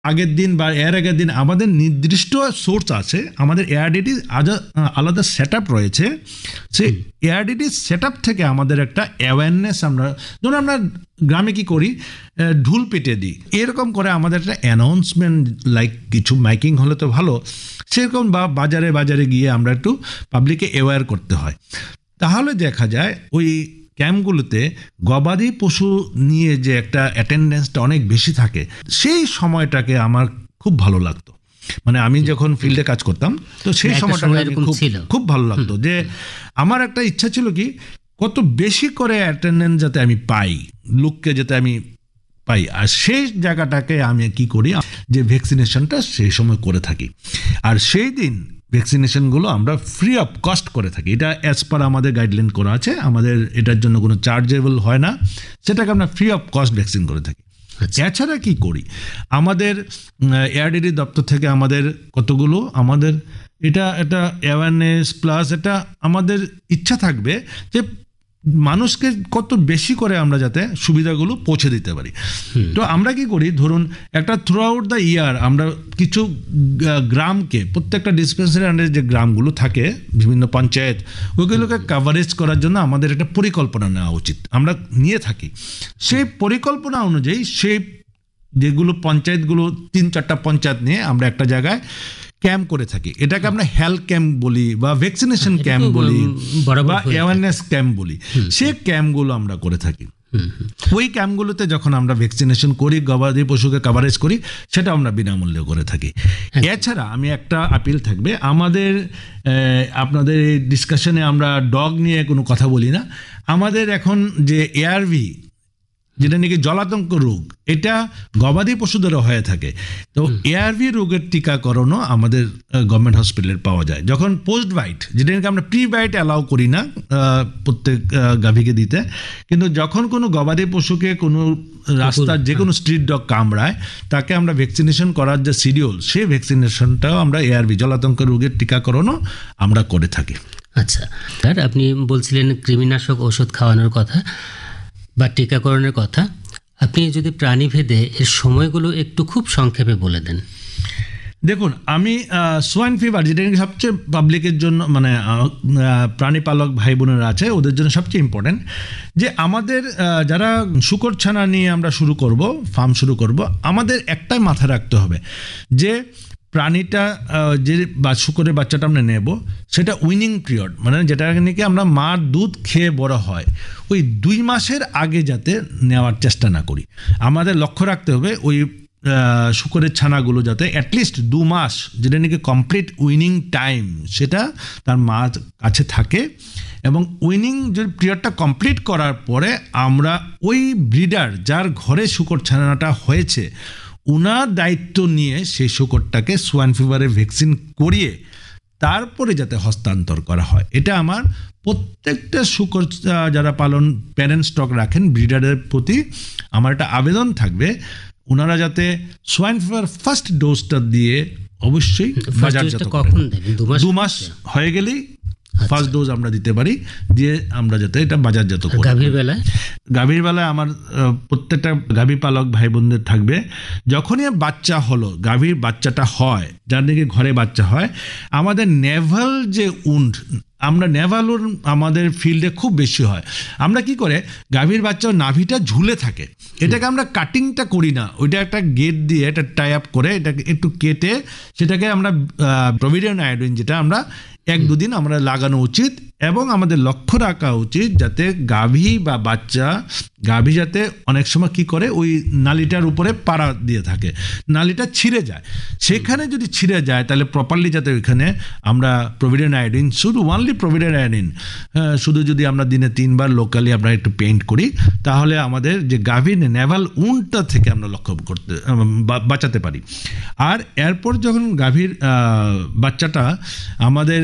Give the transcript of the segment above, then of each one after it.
আগের দিন বা এর আগের দিন আমাদের নির্দিষ্ট সোর্স আছে, আমাদের এআরডিটি আলাদা সেট আপ রয়েছে। সেই এআরডিটি সেট আপ থেকে আমাদের একটা অ্যাওয়ারনেস, আমরা ধরুন আমরা গ্রামে কি করি, ঢুল পেটে দিই, এরকম করে আমাদের একটা অ্যানাউন্সমেন্ট লাইক কিছু মাইকিং হলে তো ভালো, সেরকম বা বাজারে বাজারে গিয়ে আমরা একটু পাবলিককে অ্যাওয়্যার করতে হয়। তাহলে দেখা যায় ওই ক্যাম্পগুলোতে গবাদি পশু নিয়ে যে একটা অ্যাটেন্ডেন্সটা অনেক বেশি থাকে, সেই সময়টাকে আমার খুব ভালো লাগতো। মানে আমি যখন ফিল্ডে কাজ করতাম, তো সেই সময়টা খুব ভালো লাগতো, যে আমার একটা ইচ্ছা ছিল কি কত বেশি করে অ্যাটেন্ডেন্স যাতে আমি পাই, লোককে যাতে আমি পাই। আর সেই জায়গাটাকে আমি কি করি, যে ভ্যাকসিনেশনটা সেই সময় করে থাকি। আর সেই দিন ভ্যাকসিনেশনগুলো আমরা ফ্রি অফ কস্ট করে থাকি। এটা অ্যাজ পার আমাদের গাইডলাইন করা আছে, আমাদের এটার জন্য কোনো চার্জেবল হয় না, সেটাকে আমরা ফ্রি অফ কস্ট ভ্যাকসিন করে থাকি। এছাড়া কি করি, আমাদের এআরডিডি দপ্তর থেকে আমাদের কতগুলো আমাদের এটা অ্যাওয়ারনেস প্লাস এটা আমাদের ইচ্ছা থাকবে যে মানুষকে কত বেশি করে আমরা যাতে সুবিধাগুলো পৌঁছে দিতে পারি। তো আমরা কি করি, ধরুন একটা থ্রু আউট দ্য ইয়ার আমরা কিছু গ্রামকে, প্রত্যেকটা ডিসপেন্সারি আন্ডারে যে গ্রামগুলো থাকে বিভিন্ন পঞ্চায়েত, ওইগুলোকে কাভারেজ করার জন্য আমাদের একটা পরিকল্পনা নেওয়া উচিত, আমরা নিয়ে থাকি। সেই পরিকল্পনা অনুযায়ী সেই যেগুলো পঞ্চায়েতগুলো 3-4টা পঞ্চায়েত নিয়ে আমরা একটা জায়গায় ক্যাম্প করে থাকি। এটাকে আমরা হেলথ ক্যাম্প বলি বা ভ্যাকসিনেশন ক্যাম্প বলি বা অ্যাওয়ারনেস ক্যাম্প বলি, সেই ক্যাম্পগুলো আমরা করে থাকি। ওই ক্যাম্পগুলোতে যখন আমরা ভ্যাকসিনেশন করি, গবাদি পশুকে কভারেজ করি, সেটা আমরা বিনামূল্যে করে থাকি। এছাড়া আমি একটা আপিল থাকবে, আমাদের আপনাদের এই ডিসকাশনে আমরা ডগ নিয়ে কোনো কথা বলি না। আমাদের এখন যে এআরভি, যেটা নাকি জলাতঙ্ক রোগ, এটা গবাদি পশুদেরও হয়ে থাকে। তো এআরভি রোগের টিকাকরণও আমাদের গভর্নমেন্ট হসপিটালে পাওয়া যায়। যখন পোস্ট বাইট, যেটা নাকি আমরা প্রি বাইট অ্যালাউ করি না প্রত্যেক গাভীকে দিতে, কিন্তু যখন কোনো গবাদি পশুকে কোনো রাস্তার যে কোনো স্ট্রিট ডগ কামড়ায়, তাকে আমরা ভ্যাকসিনেশন করার যে শিডিউল, সেই ভ্যাকসিনেশনটাও আমরা এআরভি জলাতঙ্ক রোগের টিকাকরণও আমরা করে থাকি। আচ্ছা স্যার, আপনি বলছিলেন কৃমিনাশক ওষুধ খাওয়ানোর কথা বা টিকাকরণের কথা, আপনি যদি প্রাণীভেদে এর সময়গুলো একটু খুব সংক্ষেপে বলে দেন। দেখুন, আমি সোয়াইন ফিভার, যেটা সবচেয়ে পাবলিকের জন্য, মানে প্রাণীপালক ভাই বোনেরা আছে, ওদের জন্য সবচেয়ে ইম্পর্টেন্ট, যে আমাদের যারা শূকর ছানা নিয়ে আমরা শুরু করব, ফার্ম শুরু করব, আমাদের একটাই মাথায় রাখতে হবে যে প্রাণীটা যে বা শূকরের বাচ্চাটা আমরা নেব, সেটা উইনিং পিরিয়ড, মানে যেটা নাকি আমরা মার দুধ খেয়ে বড় হয়, ওই 2 মাসের আগে যাতে নেওয়ার চেষ্টা না করি। আমাদের লক্ষ্য রাখতে হবে ওই শূকরের ছানাগুলো যাতে অ্যাটলিস্ট 2 মাস, যেটা নাকি কমপ্লিট উইনিং টাইম, সেটা তার মার কাছে থাকে। এবং উইনিং যে পিরিয়ডটা কমপ্লিট করার পরে আমরা ওই ব্রিডার যার ঘরে শূকর ছানাটা হয়েছে, ওনার দায়িত্ব নিয়ে সেই শূকরটাকে সোয়াইন ফিভারের ভ্যাকসিন করিয়ে তারপরে যাতে হস্তান্তর করা হয়। এটা আমার প্রত্যেকটা শূকর যারা পালন প্যারেন্ট স্টক রাখেন, ব্রিডারের প্রতি আমার একটা আবেদন থাকবে, ওনারা যাতে সোয়াইন ফিভার ফার্স্ট ডোজটা দিয়ে অবশ্যই বাজারজাত করেন। 2 মাস হয়ে গেলেই ফার্স্ট ডোজ আমরা দিতে পারি, দিয়ে আমরা যাতে এটা বাজারজাত করি। গাভীর বেলায় আমার প্রত্যেকটা গাভী পালক ভাই বোনদের থাকবে, যখনই বাচ্চা হলো, গাভীর বাচ্চাটা হয়, যার দিকে ঘরে বাচ্চা হয়, আমাদের নেভাল যে উন্ড, আমরা নেভালুর আমাদের ফিল্ডে খুব বেশি হয়। আমরা কি করে, গাভীর বাচ্চা নাভিটা ঝুলে থাকে, এটাকে আমরা কাটিংটা করি না, ওইটা একটা গেট দিয়ে এটা টাই আপ করে এটাকে একটু কেটে সেটাকে আমরা প্রভিডেন্ট আয়োডিন, যেটা আমরা 1-2 দিন আমরা লাগানো উচিত। এবং আমাদের লক্ষ্য রাখা উচিত যাতে গাভী বা বাচ্চা, গাভী যাতে অনেক সময় কি করে, ওই নালিটার উপরে পাড়া দিয়ে থাকে, নালিটা ছিঁড়ে যায়, সেখানে যদি ছিঁড়ে যায় তাহলে প্রপারলি যাতে ওইখানে আমরা প্রভিডেন্ট আয়োডিন, শুধু ওনলি প্রভিডেন্ট আয়োডিন, শুধু যদি আমরা দিনে 3 বার লোকালি আমরা একটু পেইন্ট করি, তাহলে আমাদের যে গাভীর নেভাল উন্ডটা থেকে আমরা লক্ষ্য করতে বাঁচাতে পারি। আর এরপর যখন গাভীর বাচ্চাটা আমাদের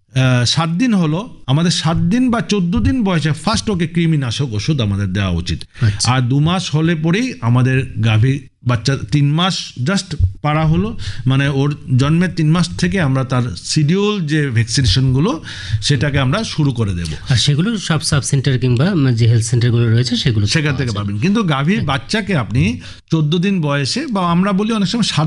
7 দিন হলো, আমাদের 7 দিন বা 14 দিন বয়সে ফার্স্ট ওকে কৃমিনাশক ওষুধ আমাদের দেওয়া উচিত। আর 2 মাস হলে পরেই আমাদের গাভী বাচ্চা 3 মাস জাস্ট পাড়া হলো, মানে ওর জন্মের 3 মাস থেকে আমরা তার শিডিউল যে ভ্যাকসিনেশনগুলো, সেটাকে আমরা শুরু করে দেবো। আর সেগুলো সব সাব সেন্টার কিংবা যে হেলথ সেন্টারগুলো রয়েছে সেখান থেকে পাবেন। কিন্তু গাভীর বাচ্চাকে আপনি 14 দিন বয়সে, বা আমরা বলি অনেক সময়